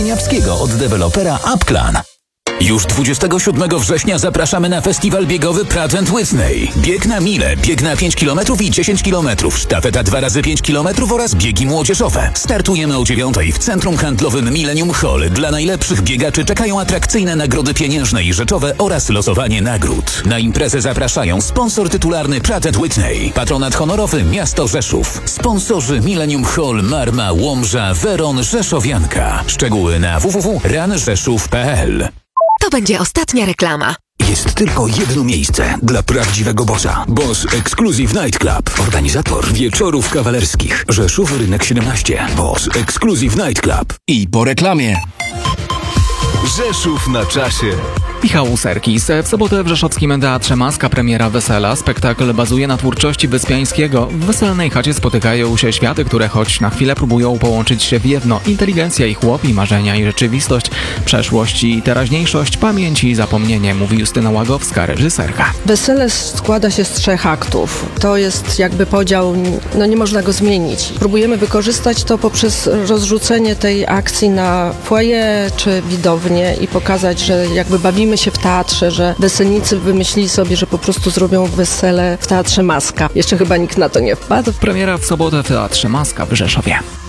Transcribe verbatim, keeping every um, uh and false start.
Niapskiego od dewelopera Upclan. Już dwudziestego siódmego września zapraszamy na festiwal biegowy Pratt and Whitney. Bieg na mile, bieg na pięć kilometrów i dziesięć kilometrów, sztafeta dwa razy pięć kilometrów oraz biegi młodzieżowe. Startujemy o dziewiątej w Centrum Handlowym Millennium Hall. Dla najlepszych biegaczy czekają atrakcyjne nagrody pieniężne i rzeczowe oraz losowanie nagród. Na imprezę zapraszają sponsor tytularny Pratt and Whitney, patronat honorowy miasto Rzeszów, sponsorzy Millennium Hall, Marma, Łomża, Weron, Rzeszowianka. Szczegóły na w w w kropka ran rzeszów kropka p l. To będzie ostatnia reklama. Jest tylko jedno miejsce dla prawdziwego bossa. Boss Exclusive Night Club. Organizator wieczorów kawalerskich. Rzeszów, Rynek siedemnaście. Boss Exclusive Night Club. I po reklamie. Rzeszów na czasie. Michał Serkis. W sobotę w rzeszowskim Teatrze Maska premiera Wesela. Spektakl bazuje na twórczości Wyspiańskiego. W weselnej chacie spotykają się światy, które choć na chwilę próbują połączyć się w jedno. Inteligencja i chłop, i marzenia i rzeczywistość, przeszłość i teraźniejszość, pamięć i zapomnienie, mówi Justyna Łagowska, reżyserka. Wesele składa się z trzech aktów. To jest jakby podział, no nie można go zmienić. Próbujemy wykorzystać to poprzez rozrzucenie tej akcji na foyer czy widownię i pokazać, że jakby bawimy się w teatrze, że weselnicy wymyślili sobie, że po prostu zrobią wesele w Teatrze Maska. Jeszcze chyba nikt na to nie wpadł. Premiera w sobotę w Teatrze Maska w Rzeszowie.